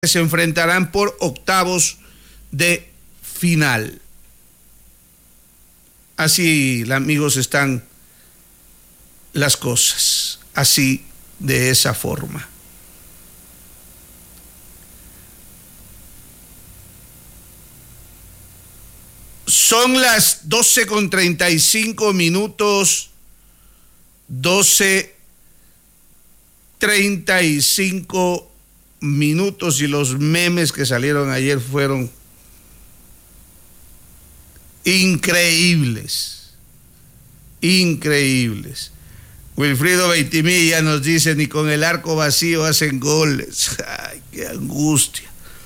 se enfrentarán por octavos de final. Así, amigos, están las cosas, así, de esa forma. Son las 12:35, 12:35 y los memes que salieron ayer fueron increíbles. Wilfrido Beitimilla nos dice: ni con el arco vacío hacen goles. Ay, qué angustia.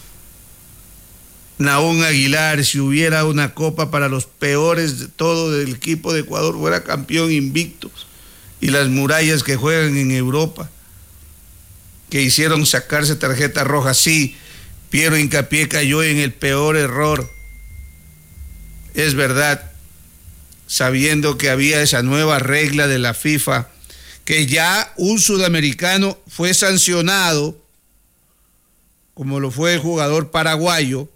Nahum Aguilar: si hubiera una copa para los peores de todo del equipo de Ecuador, fuera campeón invicto, y las murallas que juegan en Europa, que hicieron sacarse tarjeta roja. Sí, Piero Hincapié cayó en el peor error. Es verdad, sabiendo que había esa nueva regla de la FIFA, que ya un sudamericano fue sancionado, como lo fue el jugador paraguayo.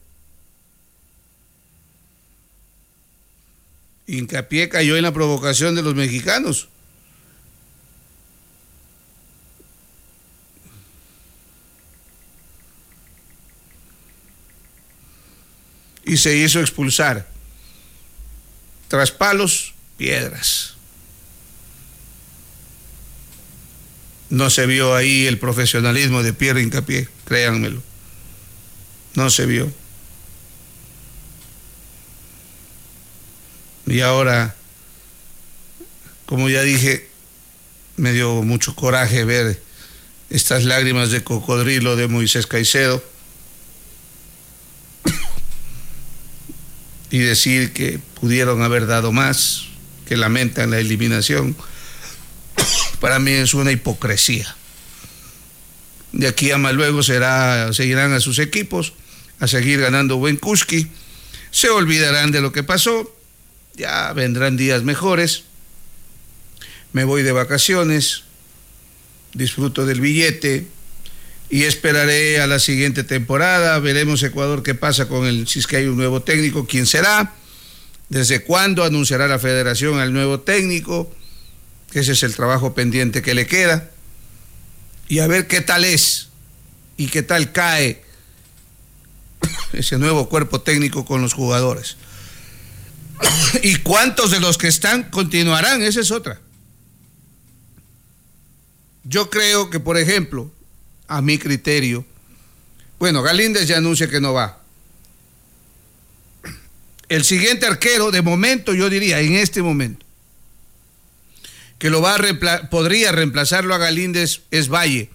Hincapié cayó en la provocación de los mexicanos. Y se hizo expulsar. Tras palos, piedras. No se vio ahí el profesionalismo de Piero Hincapié, créanmelo. No se vio. Y ahora, como ya dije, me dio mucho coraje ver estas lágrimas de cocodrilo de Moisés Caicedo y decir que pudieron haber dado más, que lamentan la eliminación. Para mí es una hipocresía. De aquí a más luego seguirán a sus equipos a seguir ganando buen Kuski, se olvidarán de lo que pasó, ya vendrán días mejores, me voy de vacaciones, disfruto del billete y esperaré a la siguiente temporada. Veremos Ecuador qué pasa si es que hay un nuevo técnico, quién será, desde cuándo anunciará la federación al nuevo técnico, que ese es el trabajo pendiente que le queda, y a ver qué tal es y qué tal cae ese nuevo cuerpo técnico con los jugadores. Y cuántos de los que están continuarán, esa es otra. Yo creo que, por ejemplo, a mi criterio, bueno, Galíndez ya anuncia que no va. El siguiente arquero, de momento, yo diría, en este momento, que podría reemplazarlo a Galíndez, es Valle.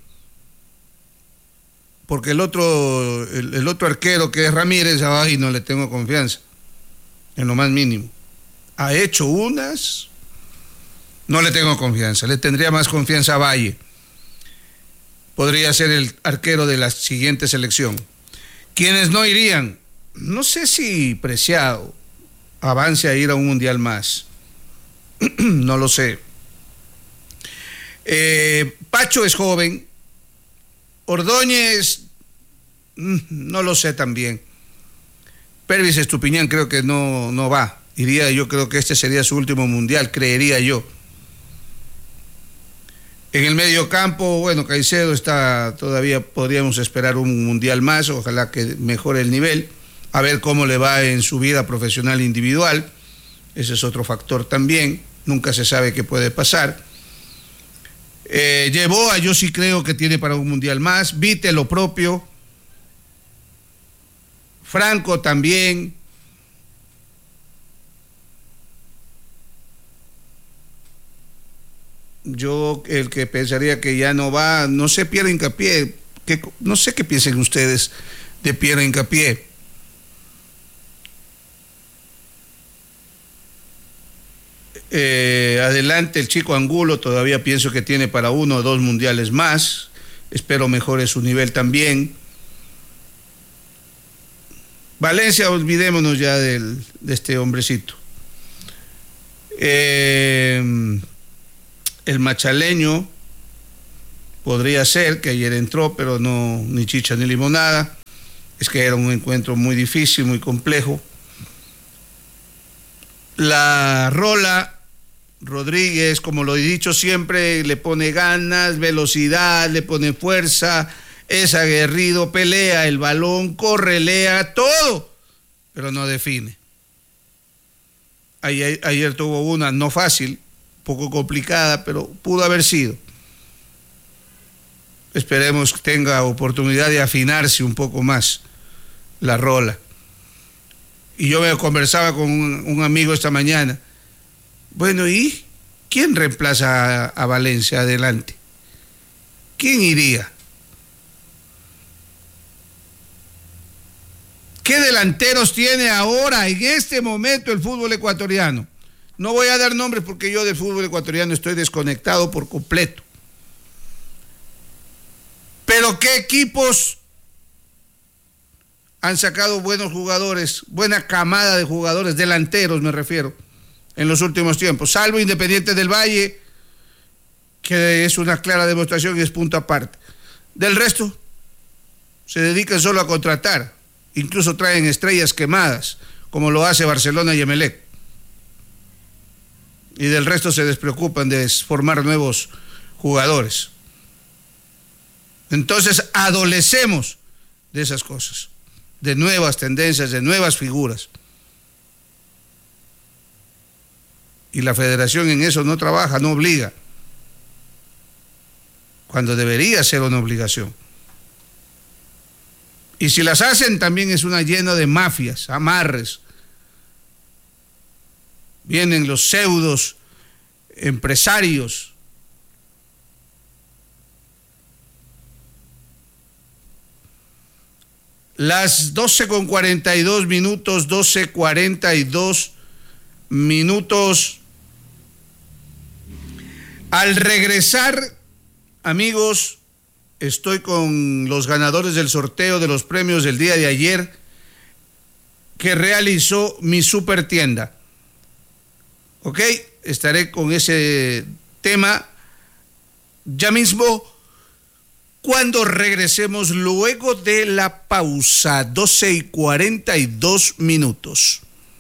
Porque el otro arquero, que es Ramírez, y no le tengo confianza, en lo más mínimo. Ha hecho unas, no le tengo confianza, le tendría más confianza a Valle. Podría ser el arquero de la siguiente selección. ¿Quiénes no irían? No sé si Preciado avance a ir a un mundial más. No lo sé. Pacho es joven. Ordóñez, no lo sé también. Pervis Estupiñán creo que no va. Yo creo que este sería su último mundial, creería yo. En el medio campo, bueno, Caicedo está todavía, podríamos esperar un mundial más, ojalá que mejore el nivel, a ver cómo le va en su vida profesional individual. Ese es otro factor también, nunca se sabe qué puede pasar. Yeboah, yo sí creo que tiene para un mundial más. Vite lo propio. Franco también. Yo, el que pensaría que ya no va, no sé, Piero Hincapié, no sé qué piensen ustedes de Piero Hincapié. Adelante el chico Angulo, todavía pienso que tiene para 1 o 2 mundiales más, espero mejore su nivel también. Valencia, olvidémonos ya de este hombrecito. El machaleño, Podría ser que ayer entró, pero no, ni chicha ni limonada. Es que era un encuentro muy difícil, muy complejo. La Rola Rodríguez, como lo he dicho siempre, le pone ganas, velocidad, le pone fuerza, es aguerrido, pelea el balón, correlea, todo, pero no define. Ayer tuvo una no fácil, poco complicada, pero pudo haber sido. Esperemos que tenga oportunidad de afinarse un poco más la Rola. Y yo me conversaba con un amigo esta mañana. Bueno, ¿y quién reemplaza a Valencia adelante? ¿Quién iría? ¿Qué delanteros tiene ahora, en este momento, el fútbol ecuatoriano? No voy a dar nombres porque yo del fútbol ecuatoriano estoy desconectado por completo. Pero ¿qué equipos han sacado buenos jugadores, buena camada de jugadores, delanteros me refiero, en los últimos tiempos? Salvo Independiente del Valle, que es una clara demostración y es punto aparte. Del resto, se dedican solo a contratar. Incluso traen estrellas quemadas, como lo hace Barcelona y Emelec. Y del resto se despreocupan de formar nuevos jugadores. Entonces adolecemos de esas cosas, de nuevas tendencias, de nuevas figuras. Y la federación en eso no trabaja, no obliga, cuando debería ser una obligación. Y si las hacen, también es una llena de mafias, amarres. Vienen los pseudos empresarios. Las 12:42 minutos, 12:42 minutos. Al regresar, amigos, estoy con los ganadores del sorteo de los premios del día de ayer que realizó mi super tienda. ¿Ok? Estaré con ese tema ya mismo cuando regresemos luego de la pausa, 12:42 minutos.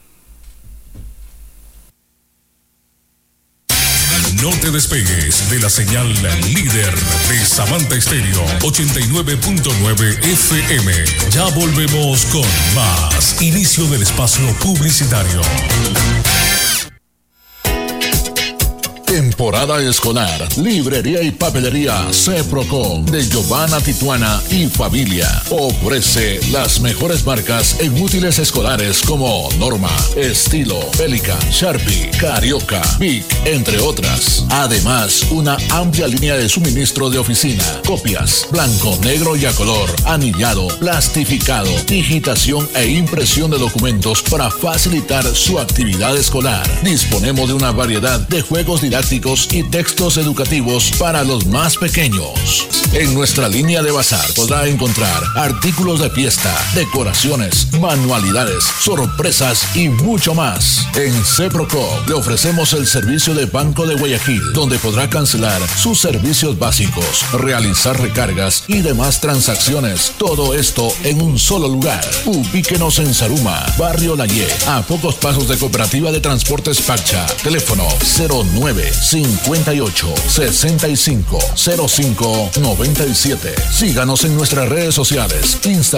No te despegues de la señal líder de Samantha Estéreo 89.9 FM. Ya volvemos con más. Inicio del espacio publicitario. Temporada escolar. Librería y papelería Ceprocom de Giovanna Tituana y familia. Ofrece las mejores marcas en útiles escolares como Norma, Estilo, Pelican, Sharpie, Carioca, Bic, entre otras. Además, una amplia línea de suministro de oficina, copias, blanco, negro y a color, anillado, plastificado, digitación e impresión de documentos para facilitar su actividad escolar. Disponemos de una variedad de juegos didácticos y textos educativos para los más pequeños. En nuestra línea de bazar podrá encontrar artículos de fiesta, decoraciones, manualidades, sorpresas y mucho más. En Ceprocom le ofrecemos el servicio de Banco de Guayaquil, donde podrá cancelar sus servicios básicos, realizar recargas y demás transacciones. Todo esto en un solo lugar. Ubíquenos en Zaruma, Barrio Layé, a pocos pasos de Cooperativa de Transportes Pacha. Teléfono 09-58-65-05-97. Síganos en nuestras redes sociales, Instagram,